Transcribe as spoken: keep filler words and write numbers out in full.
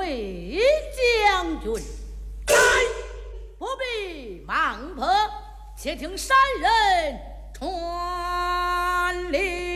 魏将军， 来， 不必忙迫，且听山人传令。